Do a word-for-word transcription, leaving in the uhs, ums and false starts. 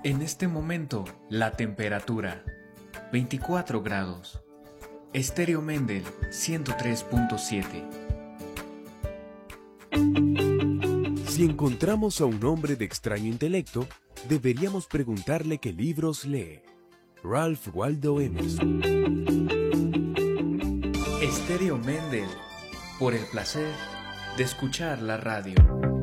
En este momento, la temperatura, veinticuatro grados. Estéreo Mendel, ciento tres punto siete. Si encontramos a un hombre de extraño intelecto, deberíamos preguntarle qué libros lee. Ralph Waldo Emerson. Estéreo Mendel, por el placer de escuchar la radio.